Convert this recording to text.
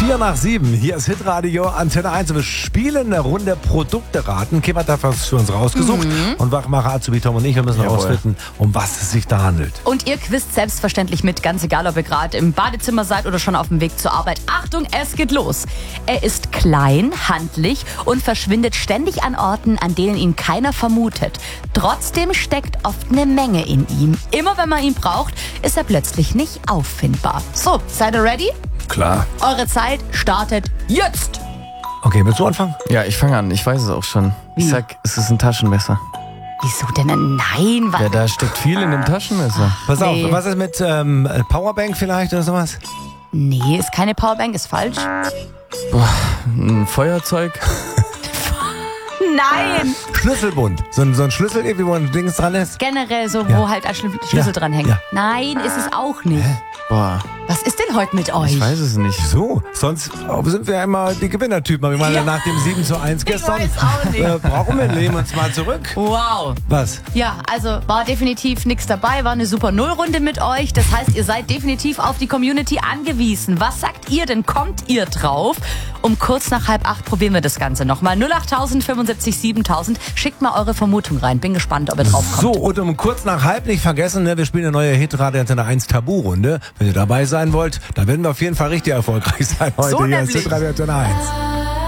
7:04. Hier ist Hitradio Antenne 1. Wir spielen eine Runde Produkte raten. Kim hat da was für uns rausgesucht. Und Wachmacher Azubi Tom und ich, wir müssen herausfinden, um was es sich da handelt. Und ihr quizt selbstverständlich mit, ganz egal, ob ihr gerade im Badezimmer seid oder schon auf dem Weg zur Arbeit. Achtung, es geht los. Er ist klein, handlich und verschwindet ständig an Orten, an denen ihn keiner vermutet. Trotzdem steckt oft eine Menge in ihm. Immer wenn man ihn braucht, ist er plötzlich nicht auffindbar. So, seid ihr ready? Klar. Eure Zeit startet jetzt. Okay, willst du anfangen? Ja, ich fange an. Ich weiß es auch schon. Wie? Ich sag, es ist ein Taschenmesser. Wieso denn? Nein, Ja, da steckt viel in dem Taschenmesser. Pass Nee. auf, was ist mit Powerbank vielleicht oder sowas? Nee, ist keine Powerbank, ist falsch. Ein Feuerzeug. Nein! Schlüsselbund. So ein Schlüssel irgendwie, wo ein Dings dran ist. Generell so, Ja. wo halt ein Schlüssel Ja. dran hängt. Ja. Nein, ist es auch nicht. Boah, Was ist denn heute mit euch? ich weiß es nicht. So, sonst sind wir ja immer die Gewinnertypen. Aber ich meine, Ja. nach dem 7:1 gestern weiß auch nicht. brauchen wir, lehnen uns mal zurück. Wow. Was? Ja, also war definitiv nichts dabei, war eine super Nullrunde mit euch. Das heißt, ihr seid definitiv auf die Community angewiesen. Was sagt ihr denn? Kommt ihr drauf? Um kurz nach 7:30 probieren wir das Ganze nochmal. 08000 75 7000. Schickt mal eure Vermutung rein. Bin gespannt, ob ihr drauf kommt. So, und um kurz nach 7:30 nicht vergessen, ne, wir spielen eine neue Hitradio Antenne 1 Tabu-Runde. Wenn ihr dabei sein wollt, dann werden wir auf jeden Fall richtig erfolgreich sein heute. So Hier ist nämlich. Hitradio Antenne 1.